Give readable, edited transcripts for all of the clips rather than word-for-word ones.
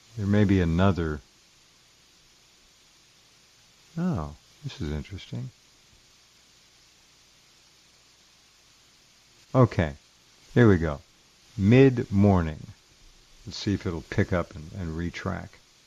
There may be another. Oh, this is interesting. Okay, here we go. Mid-morning. Let's see if it'll pick up and retrack.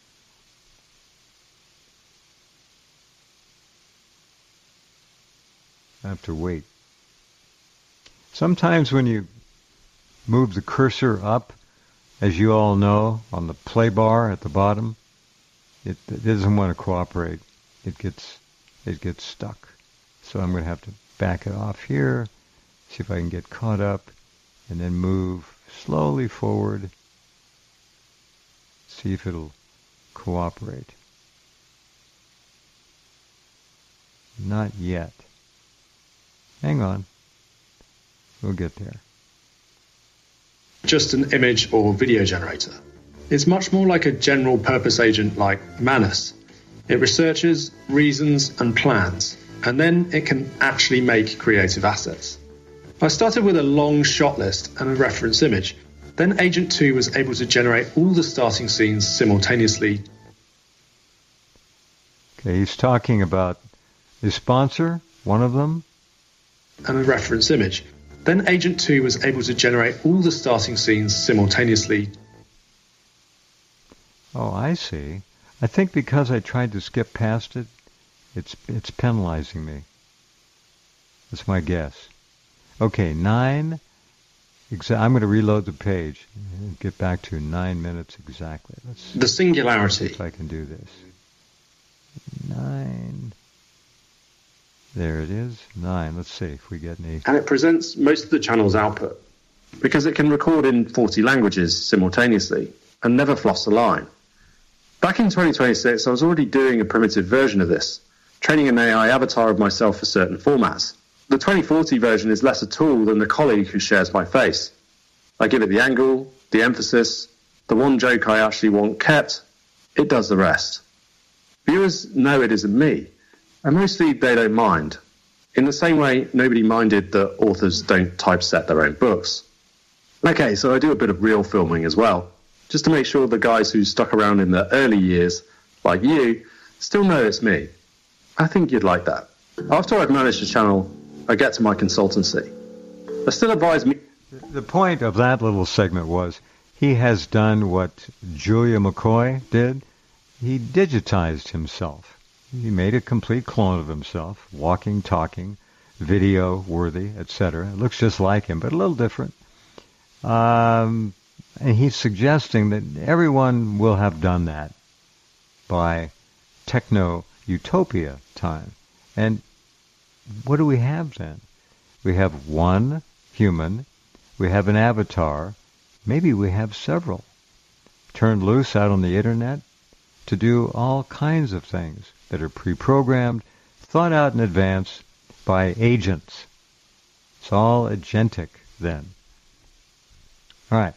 I have to wait. Sometimes when you move the cursor up, as you all know, on the play bar at the bottom, it doesn't want to cooperate. It gets stuck. So I'm going to have to back it off here, see if I can get caught up, and then move slowly forward, see if it'll cooperate. Not yet. Hang on. We'll get there. Just an image or video generator. It's much more like a general purpose agent like Manus. It researches, reasons, and plans, and then it can actually make creative assets. I started with a long shot list and a reference image. Then Agent 2 was able to generate all the starting scenes simultaneously. Okay, he's talking about his sponsor, one of them. And a reference image. Then Agent 2 was able to generate all the starting scenes simultaneously. Oh, I see. I think because I tried to skip past it, it's penalizing me. That's my guess. Okay, 9. I'm going to reload the page and get back to 9 minutes exactly. The singularity. See if I can do this. 9. There it is. 9. Let's see if we get any. And it presents most of the channel's output because it can record in 40 languages simultaneously and never floss a line. Back in 2026, I was already doing a primitive version of this, training an AI avatar of myself for certain formats. The 2040 version is less a tool than the colleague who shares my face. I give it the angle, the emphasis, the one joke I actually want kept. It does the rest. Viewers know it isn't me, and mostly they don't mind. In the same way, nobody minded that authors don't typeset their own books. Okay, so I do a bit of real filming as well, just to make sure the guys who stuck around in the early years, like you, still know it's me. I think you'd like that. After I've managed the channel, I get to my consultancy. I still advise me. The point of that little segment was he has done what Julia McCoy did. He digitized himself. He made a complete clone of himself, walking, talking, video-worthy, etc. It looks just like him, but a little different. And he's suggesting that everyone will have done that by techno-utopia time. And what do we have then? We have one human, we have an avatar, maybe we have several, turned loose out on the internet to do all kinds of things that are pre-programmed, thought out in advance by agents. It's all agentic then. All right.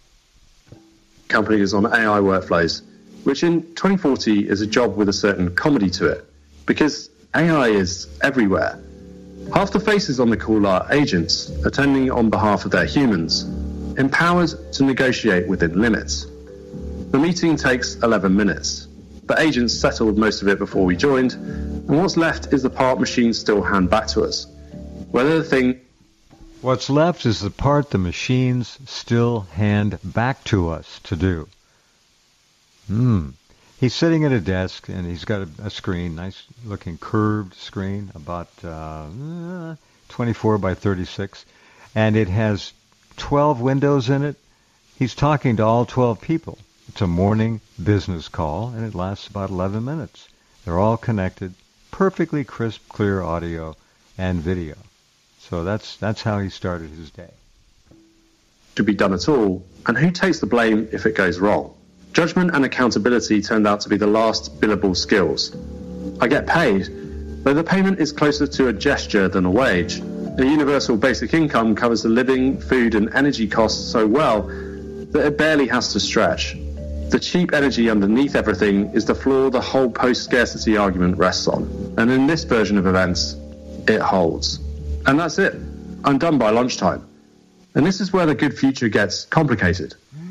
Companies on AI workflows, which in 2040 is a job with a certain comedy to it, because AI is everywhere. Half the faces on the call are agents, attending on behalf of their humans, empowered to negotiate within limits. The meeting takes 11 minutes. The agents settled most of it before we joined, and what's left is the part machines still hand back to us. Whether the thing... What's left is the part the machines still hand back to us to do. He's sitting at a desk, and he's got a screen, nice-looking curved screen, about 24 by 36, and it has 12 windows in it. He's talking to all 12 people. It's a morning business call, and it lasts about 11 minutes. They're all connected, perfectly crisp, clear audio and video. So that's how he started his day. To be done at all, and who takes the blame if it goes wrong? Judgment and accountability turned out to be the last billable skills. I get paid, though the payment is closer to a gesture than a wage. A universal basic income covers the living, food and energy costs so well that it barely has to stretch. The cheap energy underneath everything is the floor the whole post-scarcity argument rests on. And in this version of events, it holds. And that's it. I'm done by lunchtime. And this is where the good future gets complicated.